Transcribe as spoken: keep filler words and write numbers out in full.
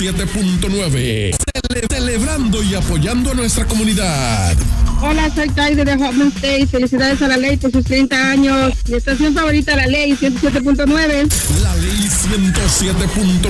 siete punto nueve. Cele- celebrando y apoyando a nuestra comunidad. Hola, soy Kaide de Home State. Felicidades a La Ley por sus treinta años. Mi estación favorita, La Ley ciento siete punto nueve. La Ley ciento siete punto